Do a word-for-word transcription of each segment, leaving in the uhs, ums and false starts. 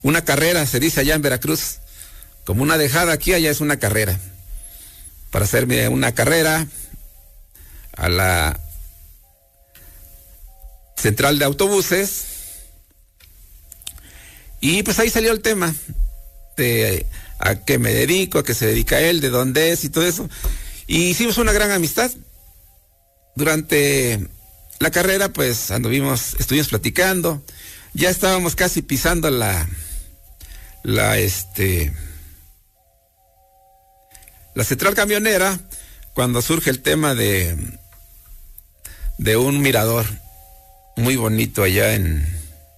una carrera, se dice allá en Veracruz, como una dejada aquí, allá es una carrera, para hacerme una carrera a la central de autobuses, y pues ahí salió el tema de a qué me dedico, a qué se dedica él, de dónde es y todo eso, y hicimos una gran amistad. Durante la carrera pues anduvimos, estuvimos platicando, ya estábamos casi pisando la la este la central camionera cuando surge el tema de de un mirador muy bonito allá en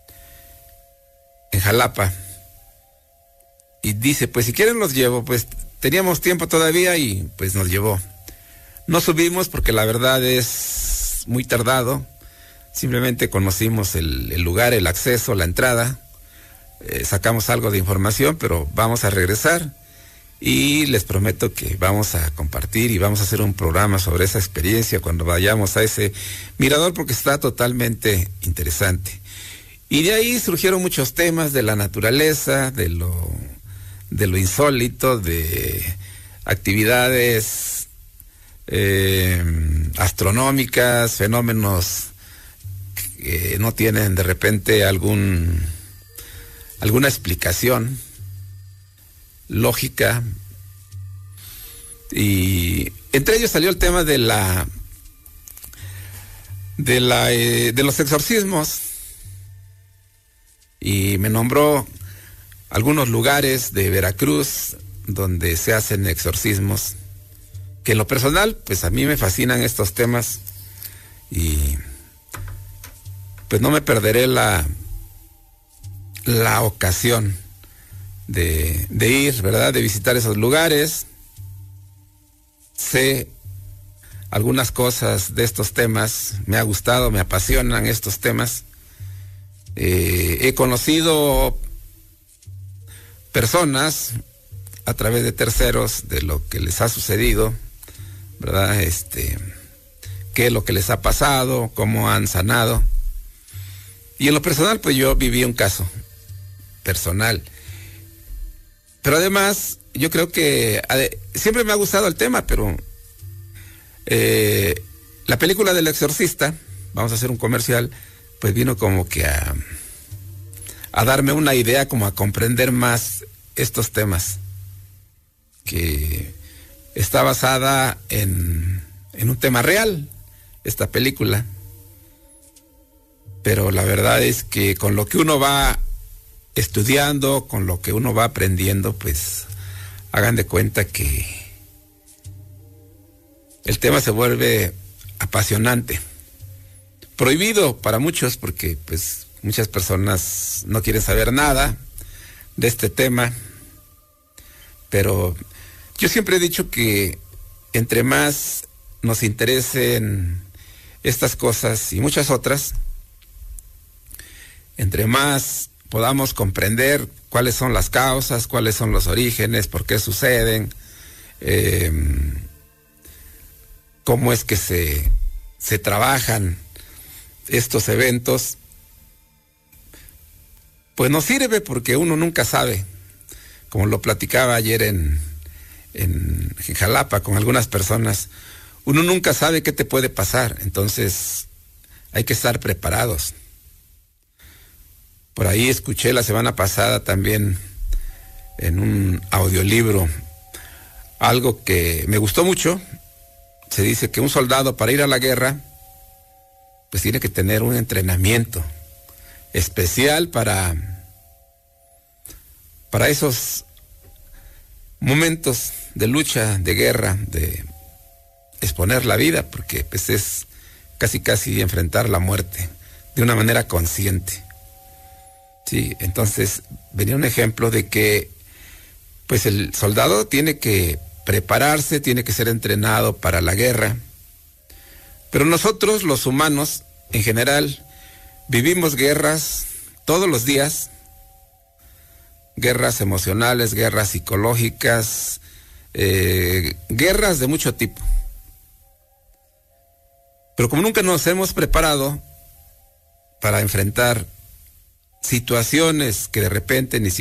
en Jalapa, y dice, pues si quieren los llevo. Pues teníamos tiempo todavía y pues nos llevó. No subimos porque la verdad es muy tardado, simplemente conocimos el, el lugar, el acceso, la entrada, eh, sacamos algo de información, pero vamos a regresar y les prometo que vamos a compartir y vamos a hacer un programa sobre esa experiencia cuando vayamos a ese mirador, porque está totalmente interesante. Y de ahí surgieron muchos temas de la naturaleza, de lo, de lo insólito, de actividades eh, astronómicas, fenómenos que no tienen de repente algún alguna explicación lógica, y entre ellos salió el tema de la de la eh, de los exorcismos, y me nombró algunos lugares de Veracruz donde se hacen exorcismos, que en lo personal pues a mí me fascinan estos temas, y pues no me perderé la la ocasión de, de ir, ¿verdad? De visitar esos lugares. Sé algunas cosas de estos temas, me ha gustado, me apasionan estos temas. Eh, he conocido personas a través de terceros de lo que les ha sucedido, ¿verdad? Este, qué es lo que les ha pasado, cómo han sanado. Y en lo personal, pues yo viví un caso personal. Pero además, yo creo que ade- siempre me ha gustado el tema, pero eh, la película del exorcista, vamos a hacer un comercial, pues vino como que a, a darme una idea, como a comprender más estos temas, que está basada en, en un tema real, esta película. Pero la verdad es que con lo que uno va estudiando, con lo que uno va aprendiendo, pues hagan de cuenta que el tema se vuelve apasionante. Prohibido para muchos, porque pues muchas personas no quieren saber nada de este tema, pero yo siempre he dicho que entre más nos interesen estas cosas y muchas otras, entre más podamos comprender cuáles son las causas, cuáles son los orígenes, por qué suceden, eh, cómo es que se, se trabajan estos eventos, pues nos sirve, porque uno nunca sabe, como lo platicaba ayer en, en, en Jalapa con algunas personas, uno nunca sabe qué te puede pasar, entonces hay que estar preparados. Por ahí escuché la semana pasada también en un audiolibro algo que me gustó mucho. Se dice que un soldado, para ir a la guerra, pues tiene que tener un entrenamiento especial para, para esos momentos de lucha, de guerra, de exponer la vida, porque pues es casi casi enfrentar la muerte de una manera consciente. Sí, entonces venía un ejemplo de que pues el soldado tiene que prepararse, tiene que ser entrenado para la guerra, pero nosotros los humanos en general vivimos guerras todos los días, guerras emocionales, guerras psicológicas, eh, guerras de mucho tipo, pero como nunca nos hemos preparado para enfrentar situaciones que de repente ni siquiera